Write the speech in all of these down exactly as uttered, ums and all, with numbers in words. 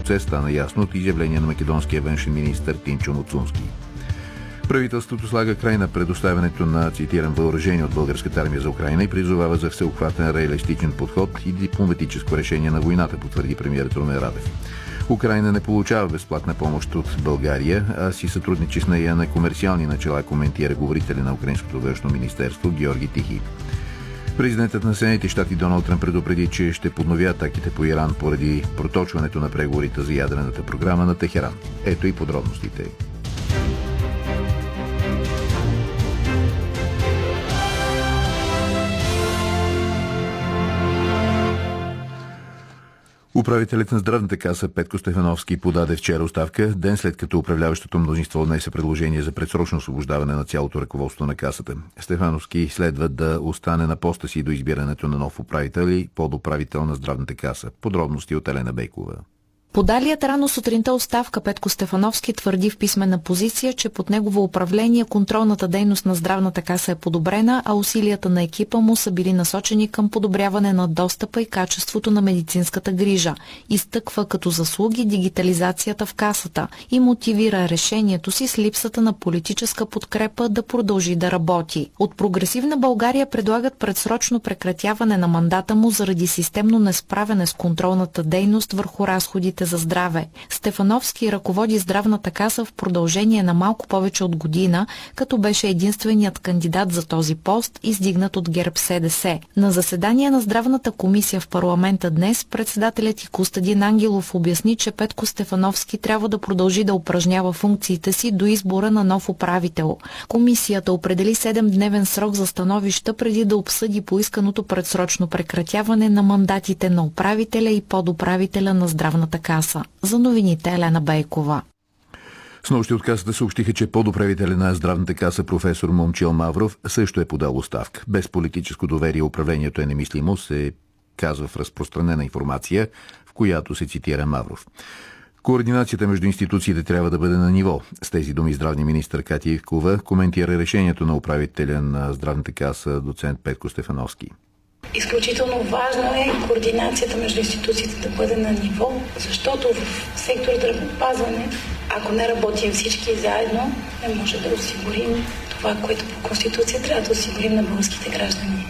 процес стана ясно от изявление на македонския външен министър Тимчо Муцунски. Правителството слага край на предоставянето на, цитирам, въоръжение от българската армия за Украйна и призовава за всеобхватен реалистичен подход и дипломатическо решение на войната, потвърди премиерът Румен Радев. Украйна не получава безплатна помощ от България, а си сътрудничи с нея на комерциални начала, коментира говорителя на Украинското външно министерство Георги Тихий. Президентът на Съединените щати Доналд Тръмп предупреди, че ще поднови атаките по Иран поради проточването на преговорите за ядрената програма на Техеран. Ето и подробностите. Управителят на здравната каса Петко Стефановски подаде вчера оставка, ден след като управляващото мнозинство внесе предложение за предсрочно освобождаване на цялото ръководство на касата. Стефановски следва да остане на поста си до избирането на нов управител и подуправител на здравната каса. Подробности от Елена Бейкова. Подалият рано сутринта оставка Петко Стефановски твърди в писмена позиция, че под негово управление контролната дейност на здравната каса е подобрена, а усилията на екипа му са били насочени към подобряване на достъпа и качеството на медицинската грижа. Изтъква като заслуги дигитализацията в касата и мотивира решението си с липсата на политическа подкрепа да продължи да работи. От Прогресивна България предлагат предсрочно прекратяване на мандата му заради системно несправяне с контролната дейност върху разходите за здраве. Стефановски ръководи здравната каса в продължение на малко повече от година, като беше единственият кандидат за този пост, издигнат от ГЕРБ СДС. На заседание на здравната комисия в парламента днес председателят и Костадин Ангелов обясни, че Петко Стефановски трябва да продължи да упражнява функциите си до избора на нов управител. Комисията определи седемдневен срок за становища преди да обсъди поисканото предсрочно прекратяване на мандатите на управителя и подуправителя на здравната каса. За новините Елена Бейкова. Снощи от касата съобщиха, че подуправителя на здравната каса професор Момчил Мавров също е подал оставка. Без политическо доверие управлението е немислимо, се казва в разпространена информация, в която се цитира Мавров. Координацията между институциите трябва да бъде на ниво. С тези думи здравния министър Катя Ивкова коментира решението на управителя на здравната каса доцент Петко Стефановски. Изключително важно е координацията между институциите да бъде на ниво, защото в сектор здравеопазване, ако не работим всички заедно, не може да осигурим това, което по Конституция трябва да осигурим на българските граждани.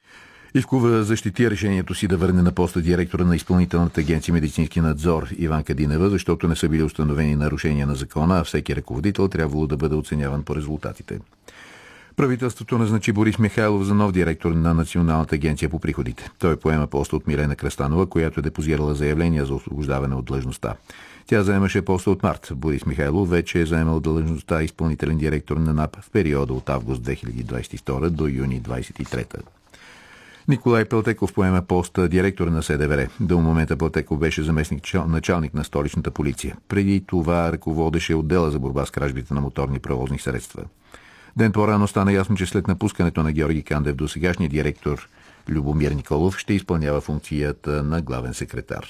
Ивкова защити решението си да върне на поста директора на Изпълнителната агенция медицински надзор Иванка Динева, защото не са били установени нарушения на закона, а всеки ръководител трябвало да бъде оценяван по резултатите. Правителството назначи Борис Михайлов за нов директор на Националната агенция по приходите. Той поема поста от Милена Кръстанова, която е депозирала заявление за освобождаване от длъжността. Тя заемаше поста от март. Борис Михайлов вече е заемал длъжността изпълнителен директор на НАП в периода от август две хиляди двадесет и втора до юни двадесет и трета. Николай Пелтеков поема поста директор на СДВР. До момента Пелтеков беше заместник началник на столичната полиция. Преди това ръководеше отдела за борба с кражбите на моторни превозни средства. Ден по-рано стана ясно, че след напускането на Георги Кандев досегашният директор Любомир Николов ще изпълнява функцията на главен секретар.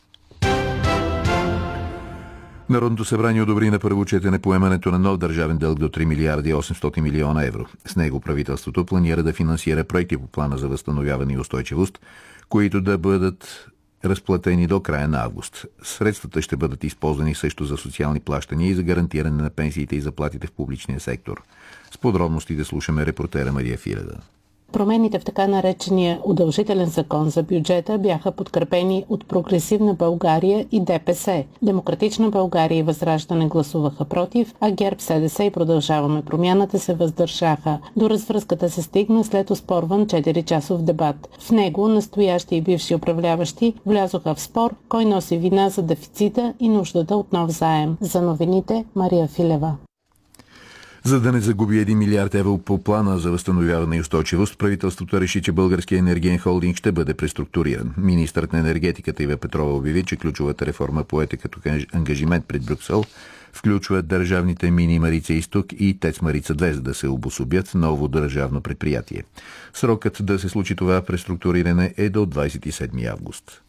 Народното събрание одобри на първо четене поемането на нов държавен дълг до три милиарда и осемстотин милиона евро. С него правителството планира да финансира проекти по плана за възстановяване и устойчивост, които да бъдат разплатени до края на август. Средствата ще бъдат използвани също за социални плащания и за гарантиране на пенсиите и заплатите в публичния сектор. С подробностите слушаме репортера Мария Фиреда. Промените в така наречения удължителен закон за бюджета бяха подкрепени от Прогресивна България и ДПС. Демократична България и Възраждане гласуваха против, а ГЕРБ, СДС и Продължаваме промяната се въздържаха. До развръзката се стигна след оспорван четиричасов дебат. В него настоящи и бивши управляващи влязоха в спор кой носи вина за дефицита и нуждата от нов заем. За новините Мария Филева. За да не загуби един милиард евро по плана за възстановяване и устойчивост, правителството реши, че Българския енергиен холдинг ще бъде преструктуриран. Министърът на енергетиката Ива Петрова обяви, че ключовата реформа, поета като ангажимент пред Брюксел, включва държавните мини Марица Изток и ТЕЦ Марица две, за да се обособят ново държавно предприятие. Срокът да се случи това преструктуриране е до двадесет и седми август.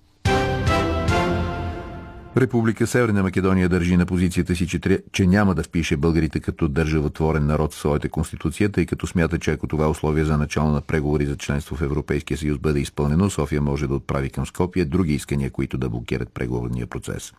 Република Северна Македония държи на позицията си, че, че няма да впише българите като държавотворен народ в своята конституция, тъй като смята, че ако това условие за начало на преговори за членство в Европейския съюз бъде изпълнено, София може да отправи към Скопие други искания, които да блокират преговорния процес.